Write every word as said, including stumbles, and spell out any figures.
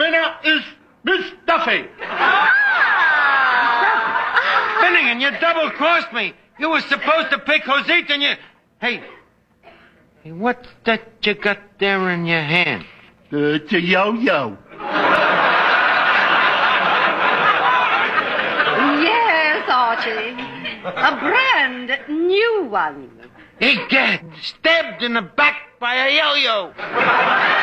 winner is Miss Duffy. Finnegan, you double-crossed me. You were supposed to pick Josita and you... Hey, hey, what's that you got there in your hand? Uh, it's a yo-yo. Yes, Archie. A brand new one. Egad, stabbed in the back by a yo-yo.